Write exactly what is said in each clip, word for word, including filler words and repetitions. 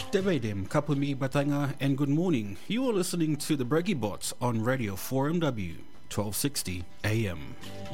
Devedem, Kapumi Batanga, and good morning. You are listening to the Breggy Bots on Radio four M W, twelve sixty A M.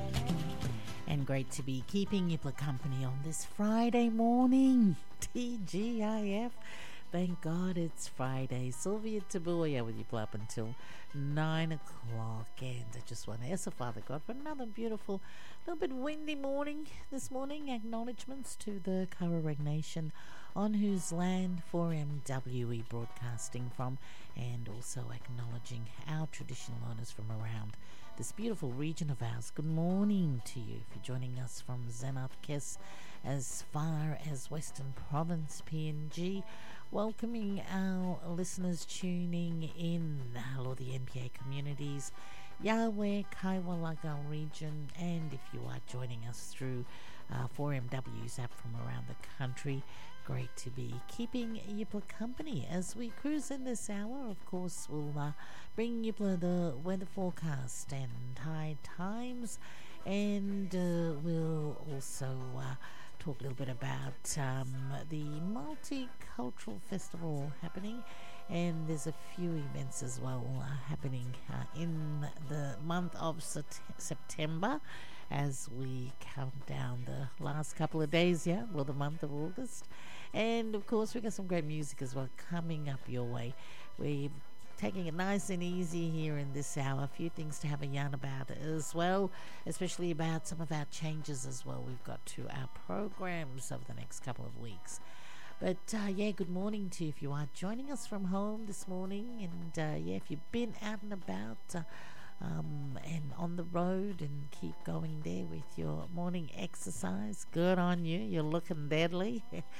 And great to be keeping you company on this Friday morning. T G I F. Thank God it's Friday. Sylvia Tabuya with you up until nine o'clock. And I just want to ask the Father God for another beautiful, little bit windy morning this morning. Acknowledgements to the Kaurareg Nation, on whose land four M W we broadcasting from, and also acknowledging our traditional owners from around this beautiful region of ours. Good morning to you if you're joining us from Zanath Kes as far as Western Province P N G. Welcoming our listeners tuning in, all of the N P A communities, Yahweh, Kaiwalaga region, and if you are joining us through uh, four M W's app from around the country, great to be keeping Yipla company as we cruise in this hour. Of course, we'll uh, bring Yipla the weather forecast and high times, and uh, we'll also uh, talk a little bit about um, the multicultural festival happening, and there's a few events as well uh, happening uh, in the month of Sept- September as we count down the last couple of days, yeah, well, the month of August. And of course, we got some great music as well coming up your way. We're taking it nice and easy here in this hour. A few things to have a yarn about as well, especially about some of our changes as well we've got to our programs over the next couple of weeks. But uh, yeah, good morning to you if you are joining us from home this morning. And uh, yeah, if you've been out and about uh, um, and on the road and keep going there with your morning exercise, good on you. You're looking deadly.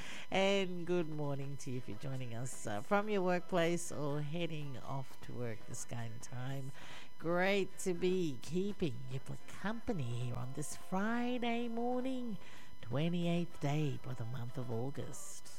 And good morning to you if you're joining us uh, from your workplace or heading off to work this kind of time. Great to be keeping you company here on this Friday morning, twenty-eighth day of the month of August.